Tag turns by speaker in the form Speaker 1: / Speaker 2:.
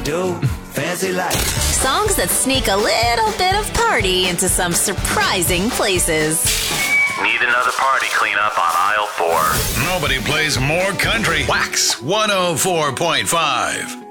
Speaker 1: do fancy life.
Speaker 2: Songs that sneak a little bit of party into some surprising places.
Speaker 3: Need another party cleanup on aisle 4.
Speaker 4: Nobody plays more country. Wax 104.5.